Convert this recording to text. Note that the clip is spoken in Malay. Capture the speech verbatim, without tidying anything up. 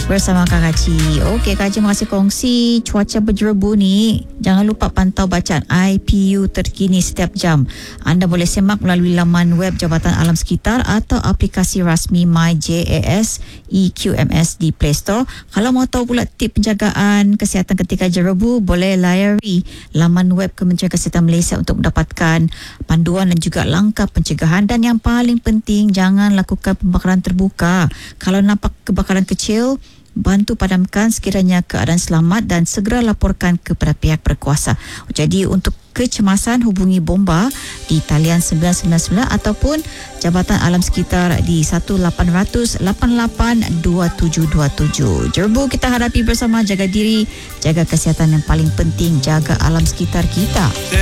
bersama Kak Haji. Okey, Kak Haji, makasih kongsi cuaca berjerebu ni. Jangan lupa pantau bacaan I P U terkini setiap jam. Anda boleh semak melalui laman web Jabatan Alam Sekitar atau aplikasi rasmi My J A S E Q M S di Play Store. Kalau mau tahu pula tip penjagaan kesihatan ketika jerebu, boleh layari laman web Kementerian Kesihatan Malaysia untuk mendapatkan panduan dan juga langkah pencegahan. Dan yang paling penting, jangan lakukan pembakaran terbuka. Kalau nampak kebakaran kecil, bantu padamkan sekiranya keadaan selamat dan segera laporkan kepada pihak berkuasa. Jadi untuk kecemasan, hubungi Bomba di talian sembilan sembilan sembilan ataupun Jabatan Alam Sekitar di satu lapan kosong kosong lapan lapan dua tujuh dua tujuh. Jerebu kita hadapi bersama, jaga diri, jaga kesihatan, yang paling penting jaga alam sekitar kita.